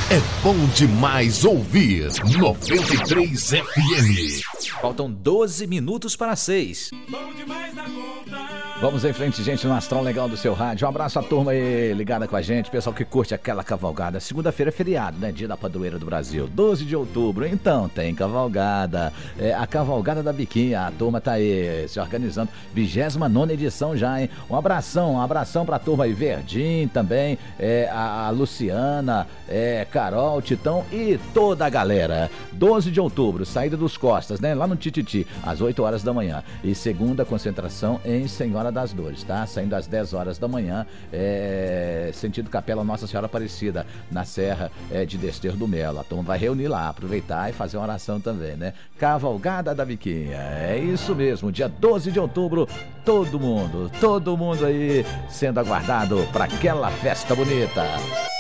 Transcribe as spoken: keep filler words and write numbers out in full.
É bom demais ouvir noventa e três F M. Faltam doze minutos para seis. Bom demais da conta. Vamos em frente, gente, no Astral Legal do seu rádio. Um abraço à turma aí ligada com a gente, pessoal que curte aquela cavalgada. Segunda-feira é feriado, né? Dia da Padroeira do Brasil, doze de outubro. Então, tem cavalgada. É, a cavalgada da Biquinha, a turma tá aí se organizando. vigésima nona edição já, hein? Um abração, um abração pra turma aí. Verdim também, é, a, a Luciana, é, Carol, Titão e toda a galera. doze de outubro, saída dos Costas, né? Lá no Tititi, às oito horas da manhã. E segunda concentração em Senhora das Dores, tá? Saindo às dez horas da manhã, é, sentido Capela Nossa Senhora Aparecida, na Serra é, de Desterro do Melo. A turma vai reunir lá, aproveitar e fazer uma oração também, né? Cavalgada da Biquinha, é isso mesmo, dia doze de outubro, todo mundo, todo mundo aí sendo aguardado para aquela festa bonita.